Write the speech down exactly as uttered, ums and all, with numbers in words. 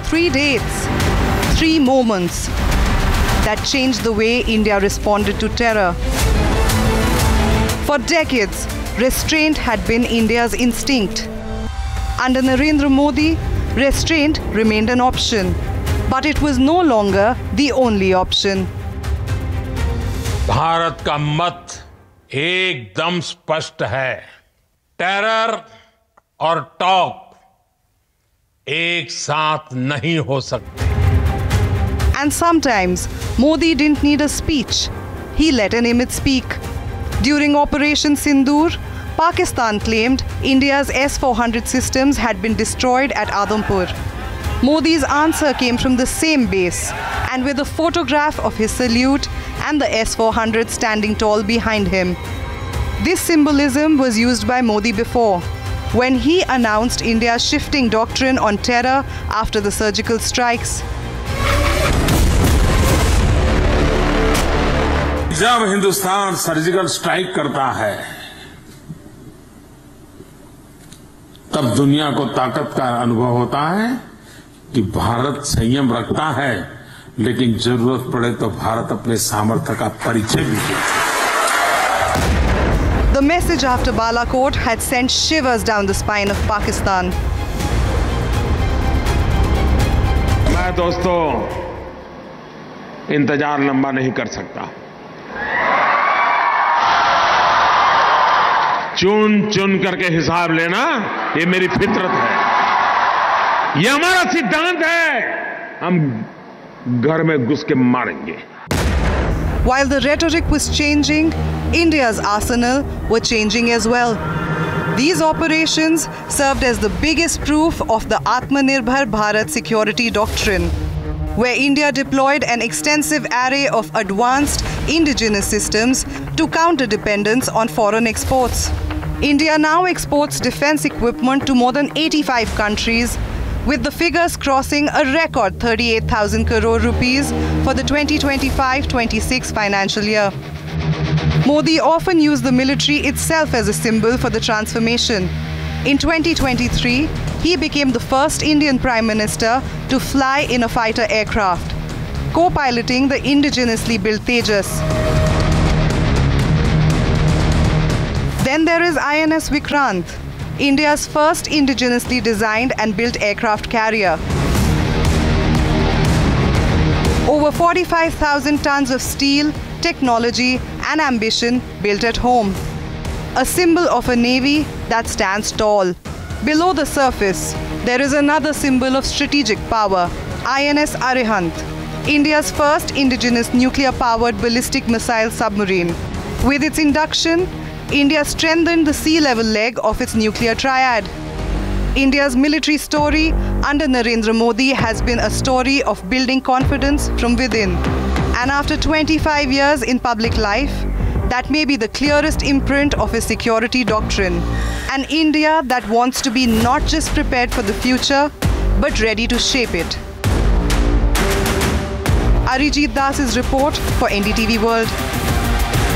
three dates, three moments that changed the way India responded to terror. For decades, restraint had been India's instinct. Under Narendra Modi, restraint remained an option, but it was no longer the only option. Bharat का मत एकदम स्पष्ट है। Terror और talk एक साथ नहीं हो सकते। And sometimes, Modi didn't need a speech. He let an image speak. During Operation Sindoor, Pakistan claimed India's S four hundred systems had been destroyed at Adampur. Modi's answer came from the same base, and with a photograph of his salute and the S four hundred standing tall behind him. This symbolism was used by Modi before, when he announced India's shifting doctrine on terror after the surgical strikes. जब Hindustan surgical strike करता है, तब दुनिया को ताकत का अनुभव होता है कि भारत संयम रखता है, लेकिन जरूरत पड़े तो भारत अपने सामर्थ्य का परिचय भी देता है। The message after Balakot had sent shivers down the spine of Pakistan. मैं दोस्तों इंतजार लंबा नहीं कर सकता। चुन चुन करके हिसाब लेना ये मेरी फितरत है, ये हमारा सिद्धांत है। हम घर में घुस के मारेंगे। While the rhetoric was changing, India's arsenal were changing as well. These operations served as the biggest proof of the Atmanirbhar Bharat security doctrine, where India deployed an extensive array of advanced indigenous systems to counter dependence on foreign exports. India now exports defense equipment to more than eighty-five countries, with the figures crossing a record thirty-eight thousand crore rupees for the twenty twenty-five twenty-six financial year. Modi often used the military itself as a symbol for the transformation. In twenty twenty-three, he became the first Indian Prime Minister to fly in a fighter aircraft, co-piloting the indigenously built Tejas. Then there is I N S Vikrant, India's first indigenously designed and built aircraft carrier. Over forty-five thousand tons of steel, technology and ambition built at home. A symbol of a navy that stands tall. Below the surface, there is another symbol of strategic power, I N S Arihant, India's first indigenous nuclear-powered ballistic missile submarine. With its induction, India strengthened the sea-level leg of its nuclear triad. India's military story under Narendra Modi has been a story of building confidence from within. And after twenty-five years in public life, that may be the clearest imprint of his security doctrine. An India that wants to be not just prepared for the future, but ready to shape it. Arijit Das's report for N D T V World.